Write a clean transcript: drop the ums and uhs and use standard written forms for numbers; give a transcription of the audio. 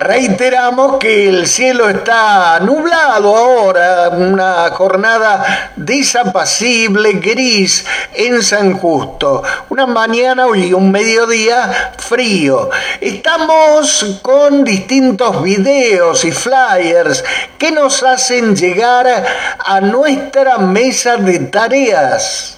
Reiteramos que el cielo está nublado ahora, una jornada desapacible, gris en San Justo. Una mañana y un mediodía frío. Estamos con distintos videos y flyers que nos hacen llegar a nuestra mesa de tareas.